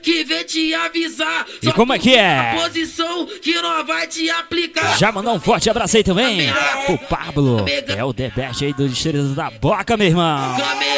que vem te avisar. E como é que é? A posição que nós vai te aplicar. Já mandou um forte abraço aí também. O Pablo é o The Best aí do Distrito da Boca, meu irmão.